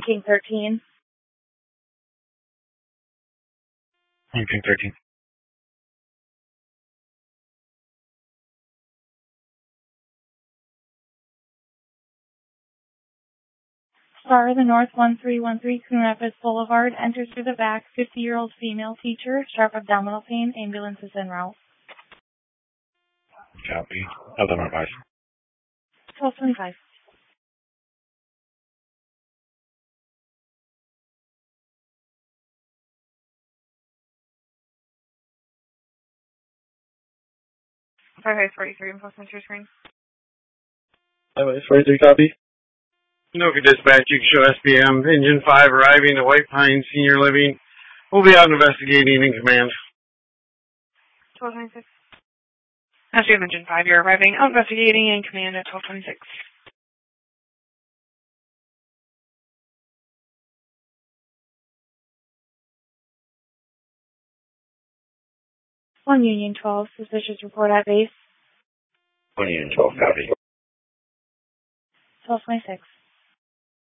King 13. King 13. Star of the North 1313 Coon Rapids Boulevard. Enters through the back. 50-year-old female teacher. Sharp abdominal pain. Ambulance is en route. Copy. 1105. 1225. Highway 43 in Post Center Screen. Highway 43, copy. Anoka Dispatch, you can show SPM. Engine 5 arriving at White Pine Senior Living. We'll be out investigating in command. 1226. SPM Engine 5, you're arriving out investigating in command at 1226. One Union 12, suspicious report at base. 1 Union 12, copy. 1226.